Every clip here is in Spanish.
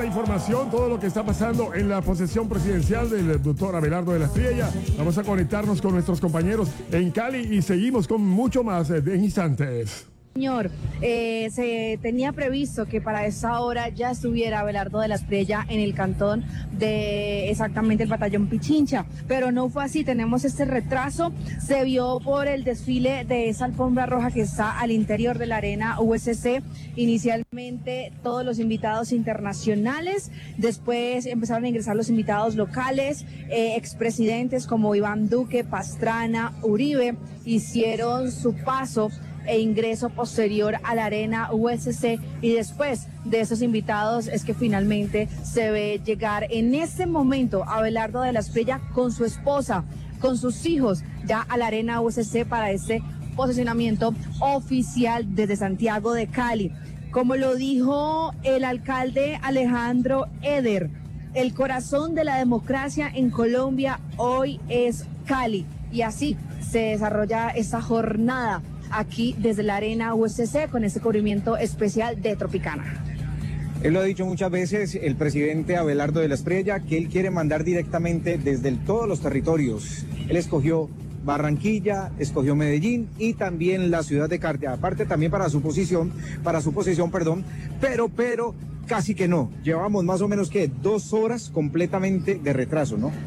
la información, todo lo que está pasando en la posesión presidencial del doctor Abelardo de la Espriella. Vamos a conectarnos con nuestros compañeros en Cali y seguimos con mucho más de instantes. Señor, se tenía previsto que para esa hora ya estuviera Abelardo de la Espriella en el cantón de exactamente el batallón Pichincha, pero no fue así, tenemos este retraso, se vio por el desfile de esa alfombra roja que está al interior de la arena USC, inicialmente todos los invitados internacionales, después empezaron a ingresar los invitados locales, expresidentes como Iván Duque, Pastrana, Uribe, hicieron su paso e ingreso posterior a la arena USC, y después de esos invitados es que finalmente se ve llegar en este momento Abelardo de la Espriella con su esposa, con sus hijos, ya a la arena USC para este posicionamiento oficial desde Santiago de Cali. Como lo dijo el alcalde Alejandro Eder, el corazón de la democracia en Colombia hoy es Cali, y así se desarrolla esta jornada aquí desde la arena USC con este cubrimiento especial de Tropicana. Él lo ha dicho muchas veces, el presidente Abelardo de la Espriella, que él quiere mandar directamente desde todos los territorios. Él escogió Barranquilla, escogió Medellín y también la ciudad de Cartagena, aparte también para su posición, pero casi que no. Llevamos más o menos que 2 horas completamente de retraso, ¿no?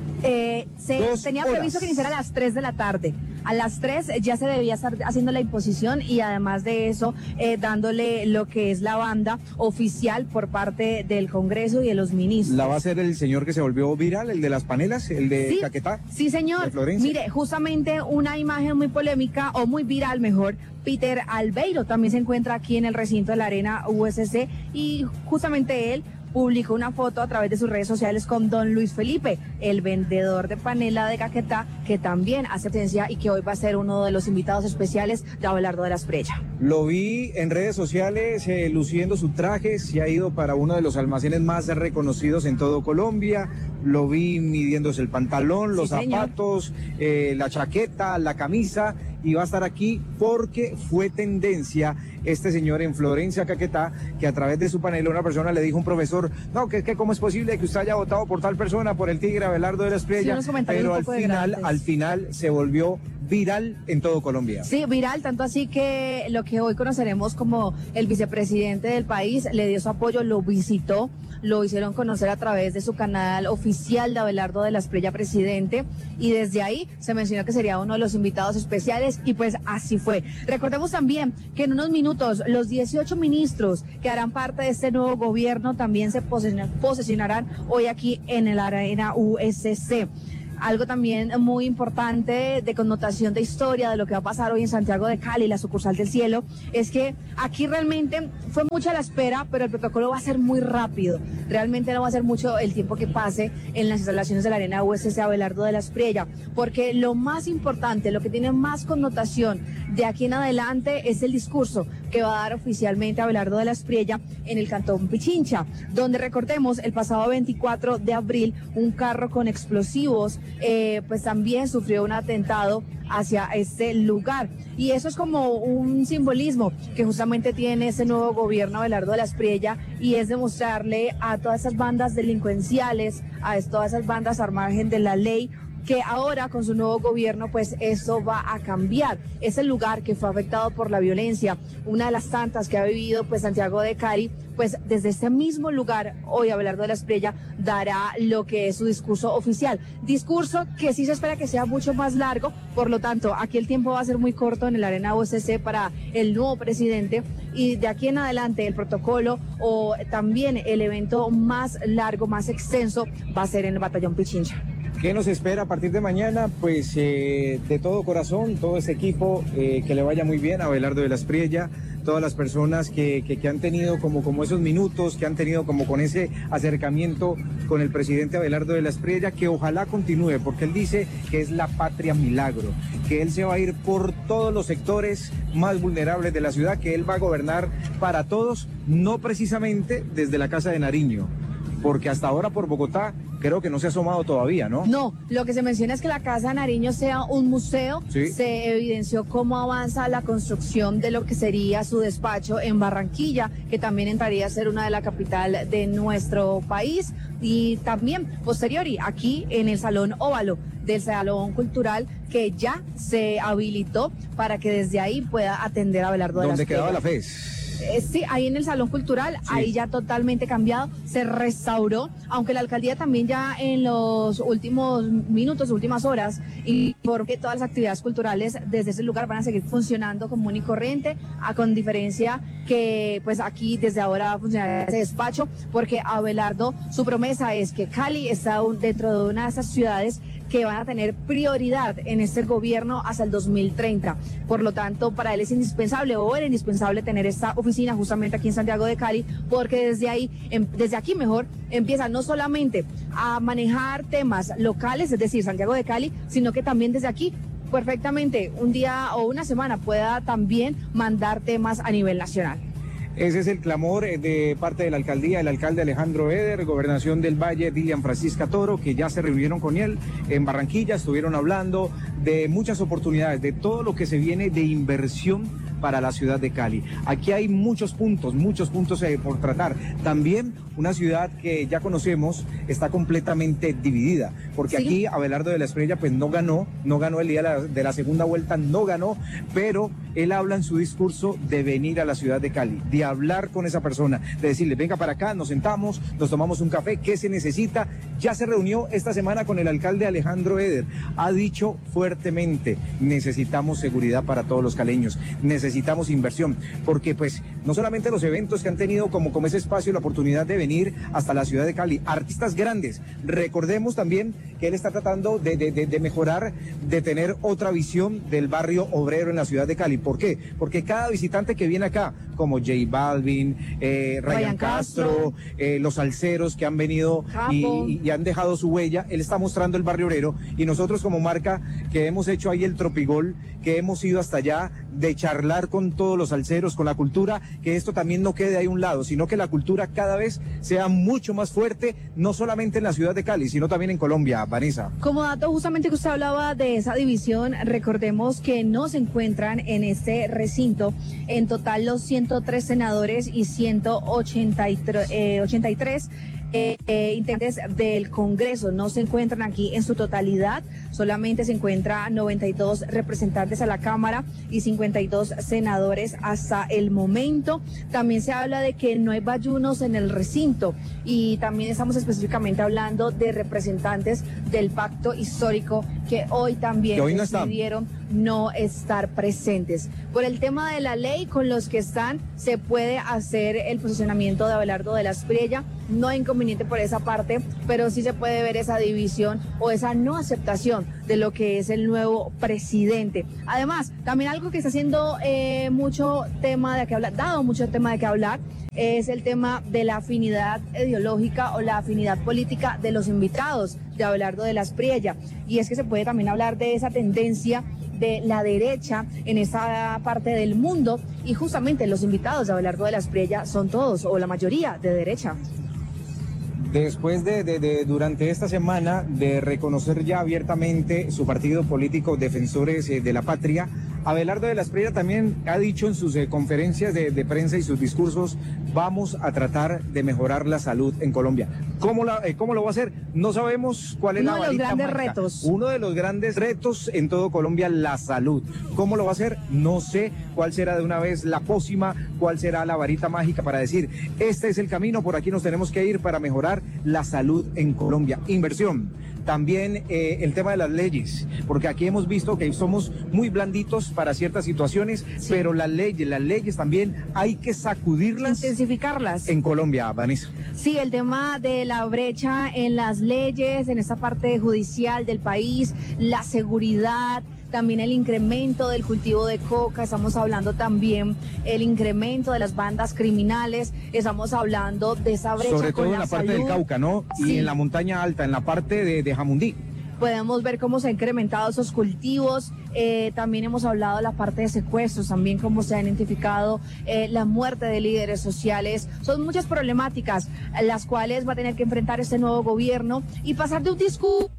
Tenía previsto que iniciara a las 3 de la tarde. A las 3 ya se debía estar haciendo la imposición y además de eso, dándole lo que es la banda oficial por parte del Congreso y de los ministros. ¿La va a hacer el señor que se volvió viral, el de las panelas, el de sí, Caquetá? Sí, señor. Mire, justamente una imagen muy polémica, o muy viral mejor, Peter Albeiro también se encuentra aquí en el recinto de la arena USC y justamente él publicó una foto a través de sus redes sociales con don Luis Felipe, el vendedor de panela de Caquetá, que también hace presencia y que hoy va a ser uno de los invitados especiales de Abelardo de la Espriella. Lo vi en redes sociales luciendo su traje, se ha ido para uno de los almacenes más reconocidos en todo Colombia, lo vi midiéndose el pantalón, los zapatos, la chaqueta, la camisa, y va a estar aquí porque fue tendencia este señor en Florencia, Caquetá, que a través de su panel una persona le dijo a un profesor, no, que cómo es posible que usted haya votado por tal persona, por el tigre Abelardo de la Espriella, sí, pero al final se volvió viral en todo Colombia. Sí, viral, tanto así que lo que hoy conoceremos como el vicepresidente del país le dio su apoyo, lo visitó, lo hicieron conocer a través de su canal oficial de Abelardo de la Espriella presidente, y desde ahí se mencionó que sería uno de los invitados especiales y pues así fue. Recordemos también que en unos minutos los 18 ministros que harán parte de este nuevo gobierno también se posesionarán hoy aquí en la arena USC. Algo también muy importante de connotación de historia de lo que va a pasar hoy en Santiago de Cali, la sucursal del cielo, es que aquí realmente fue mucha la espera, pero el protocolo va a ser muy rápido. Realmente no va a ser mucho el tiempo que pase en las instalaciones de la arena USC Abelardo de la Espriella, porque lo más importante, lo que tiene más connotación de aquí en adelante es el discurso que va a dar oficialmente Abelardo de la Espriella en el cantón Pichincha, donde recordemos el pasado 24 de abril un carro con explosivos pues también sufrió un atentado hacia este lugar, y eso es como un simbolismo que justamente tiene este nuevo gobierno Abelardo de la Espriella, y es demostrarle a todas esas bandas delincuenciales, a todas esas bandas al margen de la ley, que ahora con su nuevo gobierno pues eso va a cambiar. Es el lugar que fue afectado por la violencia, una de las tantas que ha vivido pues Santiago de Cali, pues desde este mismo lugar hoy Abelardo de la Espriella dará lo que es su discurso oficial, discurso que sí se espera que sea mucho más largo, por lo tanto aquí el tiempo va a ser muy corto en el arena USC para el nuevo presidente, y de aquí en adelante el protocolo o también el evento más largo, más extenso va a ser en el batallón Pichincha. ¿Qué nos espera a partir de mañana? Pues de todo corazón, todo este equipo, que le vaya muy bien a Abelardo de la Espriella, todas las personas que han tenido como esos minutos, que han tenido como con ese acercamiento con el presidente Abelardo de la Espriella, que ojalá continúe, porque él dice que es la patria milagro, que él se va a ir por todos los sectores más vulnerables de la ciudad, que él va a gobernar para todos, no precisamente desde la Casa de Nariño, porque hasta ahora por Bogotá creo que no se ha asomado todavía, ¿no? No, lo que se menciona es que la Casa de Nariño sea un museo. Sí. Se evidenció cómo avanza la construcción de lo que sería su despacho en Barranquilla, que también entraría a ser una de la capital de nuestro país. Y también, posteriori, aquí en el Salón Óvalo del Salón Cultural, que ya se habilitó para que desde ahí pueda atender a Abelardo de las Preyas. ¿Dónde quedaba la FES? Sí, ahí en el Salón Cultural, sí. Ahí ya totalmente cambiado, se restauró, aunque la alcaldía también ya en los últimos minutos, últimas horas, y porque todas las actividades culturales desde ese lugar van a seguir funcionando común y corriente, con diferencia que pues aquí desde ahora va a funcionar ese despacho, porque Abelardo, su promesa es que Cali está dentro de una de esas ciudades que van a tener prioridad en este gobierno hasta el 2030. Por lo tanto, para él es indispensable, o era indispensable, tener esta oficina justamente aquí en Santiago de Cali, porque desde ahí, desde aquí mejor, empieza no solamente a manejar temas locales, es decir, Santiago de Cali, sino que también desde aquí perfectamente un día o una semana pueda también mandar temas a nivel nacional. Ese es el clamor de parte de la alcaldía, el alcalde Alejandro Eder, Gobernación del Valle, Dilian Francisca Toro, que ya se reunieron con él en Barranquilla, estuvieron hablando de muchas oportunidades, de todo lo que se viene de inversión para la ciudad de Cali. Aquí hay muchos puntos por tratar. También una ciudad que ya conocemos está completamente dividida, porque sí. Aquí Abelardo de la Espriella pues no ganó el día de la segunda vuelta, no ganó, pero él habla en su discurso de venir a la ciudad de Cali, de hablar con esa persona, de decirle, venga para acá, nos sentamos, nos tomamos un café, ¿qué se necesita? Ya se reunió esta semana con el alcalde Alejandro Eder, ha dicho fuertemente, necesitamos seguridad para todos los caleños, necesitamos inversión, porque pues no solamente los eventos que han tenido como ese espacio la oportunidad de venir hasta la ciudad de Cali, artistas grandes, recordemos también que él está tratando de mejorar, de tener otra visión del barrio obrero en la ciudad de Cali. ¿Por qué? Porque cada visitante que viene acá, como J Balvin, Ryan Castro, los salseros que han venido y han dejado su huella, él está mostrando el barrio obrero, y nosotros como marca que hemos hecho ahí el Tropigol, que hemos ido hasta allá de charlar con todos los salseros, con la cultura, que esto también no quede ahí a un lado, sino que la cultura cada vez sea mucho más fuerte, no solamente en la ciudad de Cali, sino también en Colombia. Vanessa. Como dato, justamente que usted hablaba de esa división, recordemos que no se encuentran en este recinto en total los 103 senadores y 183 integrantes del Congreso. No se encuentran aquí en su totalidad, solamente se encuentran 92 representantes a la Cámara y 52 senadores hasta el momento. También se habla de que no hay bayunos en el recinto, y también estamos específicamente hablando de representantes del pacto histórico que hoy también decidieron no estar presentes. Por el tema de la ley, con los que están se puede hacer el posicionamiento de Abelardo de la Espriella, no hay inconveniente por esa parte, pero sí se puede ver esa división o esa no aceptación de lo que es el nuevo presidente. Además, también algo que está haciendo mucho tema de qué hablar, dado mucho tema de qué hablar, es el tema de la afinidad ideológica o la afinidad política de los invitados de Abelardo de la Espriella. Y es que se puede también hablar de esa tendencia de la derecha en esa parte del mundo, y justamente los invitados de Abelardo de la Espriella son todos o la mayoría de derecha. Después durante esta semana de reconocer ya abiertamente su partido político Defensores de la Patria, Abelardo de la Espriella también ha dicho en sus conferencias de prensa y sus discursos, vamos a tratar de mejorar la salud en Colombia. ¿Cómo lo va a hacer? No sabemos cuál es la varita mágica. Uno de los grandes retos en todo Colombia, la salud. ¿Cómo lo va a hacer? No sé cuál será de una vez la pócima, cuál será la varita mágica para decir, este es el camino, por aquí nos tenemos que ir para mejorar la salud en Colombia. Inversión. También el tema de las leyes, porque aquí hemos visto que somos muy blanditos para ciertas situaciones, sí. Pero las leyes también hay que sacudirlas, intensificarlas. En Colombia, Vanessa. Sí, el tema de la brecha en las leyes, en esta parte judicial del país, la seguridad, también el incremento del cultivo de coca, estamos hablando también el incremento de las bandas criminales, estamos hablando de esa brecha sobre todo en la parte del Cauca, ¿no? Sí. Y en la montaña alta, en la parte de Jamundí. podemos ver cómo se han incrementado esos cultivos. También hemos hablado de la parte de secuestros, también cómo se ha identificado la muerte de líderes sociales. Son muchas problemáticas las cuales va a tener que enfrentar este nuevo gobierno y pasar de un discurso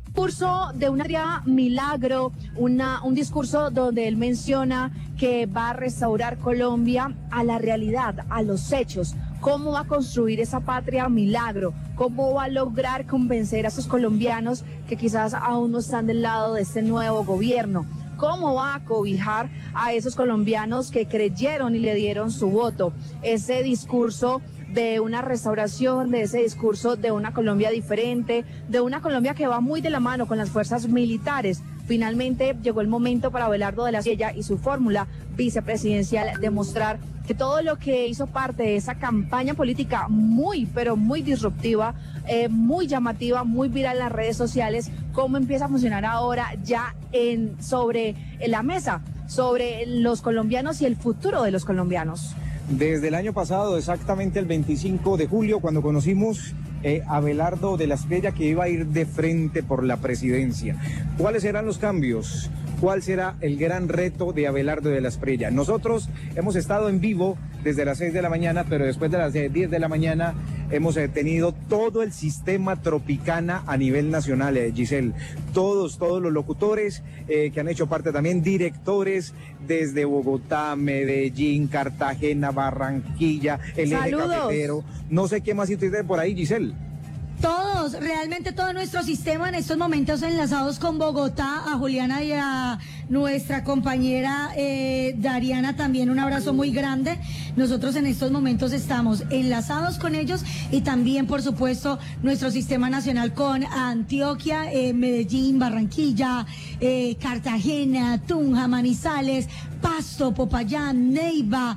de una milagro, un discurso donde él menciona que va a restaurar Colombia, a la realidad, a los hechos. ¿Cómo va a construir esa patria milagro? ¿Cómo va a lograr convencer a esos colombianos que quizás aún no están del lado de este nuevo gobierno? ¿Cómo va a cobijar a esos colombianos que creyeron y le dieron su voto? Ese discurso de una restauración, de ese discurso de una Colombia diferente, de una Colombia que va muy de la mano con las fuerzas militares. Finalmente llegó el momento para Abelardo de la Espriella y su fórmula vicepresidencial demostrar que todo lo que hizo parte de esa campaña política muy, pero muy disruptiva, muy llamativa, muy viral en las redes sociales, cómo empieza a funcionar ahora ya sobre la mesa, sobre los colombianos y el futuro de los colombianos. Desde el año pasado, exactamente el 25 de julio, cuando conocimos a Abelardo de la Espriella, que iba a ir de frente por la presidencia. ¿Cuáles serán los cambios? ¿Cuál será el gran reto de Abelardo de la Espriella? Nosotros hemos estado en vivo desde las 6 de la mañana, pero después de las 10 de la mañana hemos tenido todo el sistema Tropicana a nivel nacional, Giselle. Todos los locutores que han hecho parte también, directores desde Bogotá, Medellín, Cartagena, Barranquilla, el eje cafetero. No sé qué más tiene por ahí, Giselle. Todos, realmente todo nuestro sistema en estos momentos enlazados con Bogotá, a Juliana y a nuestra compañera Dariana también un abrazo muy grande. Nosotros en estos momentos estamos enlazados con ellos y también, por supuesto, nuestro sistema nacional con Antioquia, Medellín, Barranquilla, Cartagena, Tunja, Manizales, Pasto, Popayán, Neiva,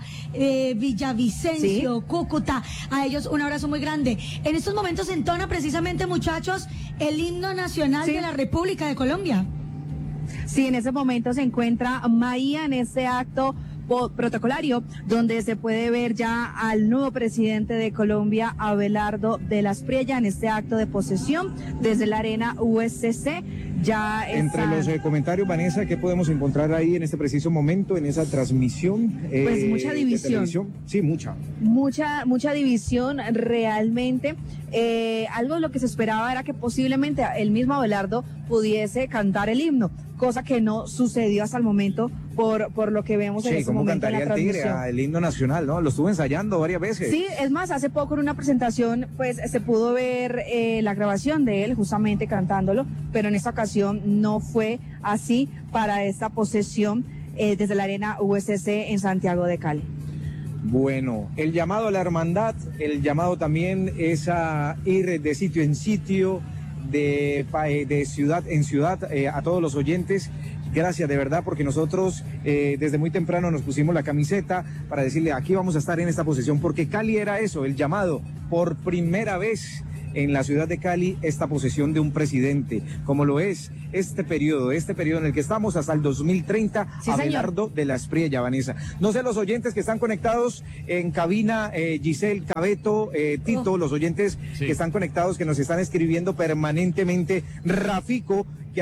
Villavicencio, ¿sí? Cúcuta. A ellos un abrazo muy grande. En estos momentos entona precisamente, muchachos, el himno nacional, ¿sí?, de la República de Colombia. Sí, en ese momento se encuentra Maía en este acto protocolario, donde se puede ver ya al nuevo presidente de Colombia, Abelardo de la Espriella, en este acto de posesión desde la arena USC. Ya entre los comentarios, Vanessa, ¿qué podemos encontrar ahí en este preciso momento, en esa transmisión? Pues mucha división. Sí, mucha división realmente. Algo de lo que se esperaba era que posiblemente el mismo Abelardo pudiese cantar el himno, cosa que no sucedió hasta el momento por lo que vemos en este momento en la transmisión. Sí, ¿cómo cantaría el Tigre, el himno nacional, no? Lo estuvo ensayando varias veces. Sí, es más, hace poco en una presentación pues se pudo ver la grabación de él justamente cantándolo, pero en esta ocasión no fue así para esta posesión desde la arena USC en Santiago de Cali. Bueno, el llamado a la hermandad, el llamado también es a ir de sitio en sitio, de ciudad en ciudad, a todos los oyentes. Gracias de verdad, porque nosotros desde muy temprano nos pusimos la camiseta para decirle aquí vamos a estar en esta posesión, porque Cali era eso, el llamado por primera vez en la ciudad de Cali, esta posesión de un presidente, como lo es este periodo en el que estamos hasta el 2030, sí, Abelardo de la Espriella, Vanessa. No sé, los oyentes que están conectados en cabina, Giselle, Cabeto, Tito, los oyentes que están conectados, que nos están escribiendo permanentemente, Rafico, que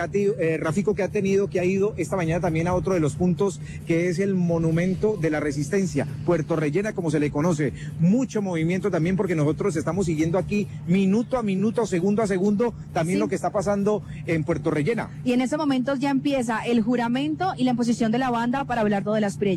ha ido esta mañana también a otro de los puntos, que es el Monumento de la Resistencia, Puerto Rellena, como se le conoce. Mucho movimiento también, porque nosotros estamos siguiendo aquí minuto a minuto, segundo a segundo, también lo que está pasando en Puerto Rellena. Y en ese momento ya empieza el juramento y la imposición de la banda para Abelardo de la Espriella.